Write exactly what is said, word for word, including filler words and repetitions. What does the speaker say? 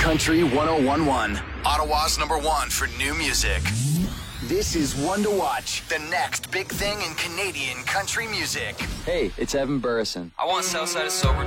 Country one oh one point one. Ottawa's number one for new music. This is One to Watch, the next big thing in Canadian country music. Hey, it's Evan Burrison. I want Southside of Sober